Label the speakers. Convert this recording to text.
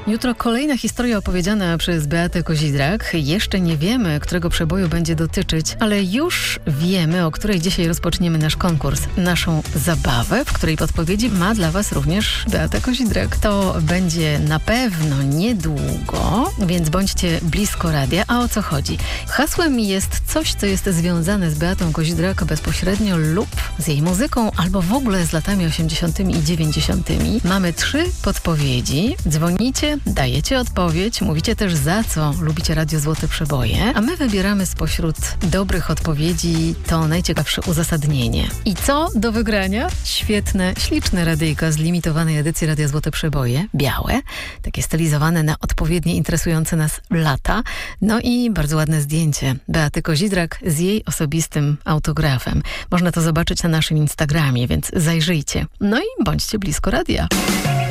Speaker 1: Jutro kolejna historia opowiedziana przez Beatę Kozidrak. Jeszcze nie wiemy, którego przeboju będzie dotyczyć, ale już wiemy, o której dzisiaj rozpoczniemy nasz konkurs. Naszą zabawę, w której podpowiedzi ma dla Was również Beata Kozidrak. To będzie na pewno niedługo, więc bądźcie blisko radia. A o co chodzi? Hasłem jest coś, co jest związane z Beatą Kozidrak bezpośrednio lub z jej muzyką, albo w ogóle z latami 80. i 90. Mamy 3 podpowiedzi. Dzwonicie, dajecie odpowiedź, mówicie też za co lubicie Radio Złote Przeboje, a my wybieramy spośród dobrych odpowiedzi to najciekawsze uzasadnienie. I co do wygrania? Świetne, śliczne radyjko z limitowanej edycji Radia Złote Przeboje, białe, takie stylizowane na odpowiednie interesujące nas lata, no i bardzo ładne zdjęcie Beaty Kozidrak z jej osobistym autografem. Można to zobaczyć na naszym Instagramie, więc zajrzyjcie. No i bądźcie blisko radia.